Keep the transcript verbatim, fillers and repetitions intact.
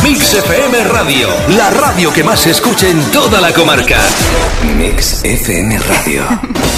Mix F M Radio, la radio que más se escucha en toda la comarca. Mix F M Radio.